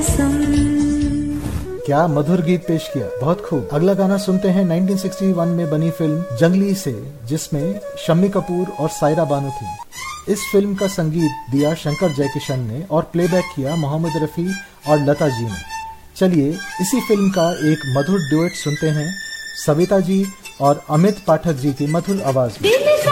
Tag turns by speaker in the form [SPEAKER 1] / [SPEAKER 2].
[SPEAKER 1] कसम।
[SPEAKER 2] क्या मधुर गीत पेश किया, बहुत खूब। अगला गाना सुनते हैं 1961 में बनी फिल्म जंगली से, जिसमें शम्मी कपूर और सायरा बानो थी। इस फिल्म का संगीत दिया शंकर जयकिशन ने और प्लेबैक किया मोहम्मद रफी और लता जी ने। चलिए इसी फिल्म का एक मधुर ड्यूएट सुनते हैं सविता जी और अमित पाठक जी की मधुर आवाज में।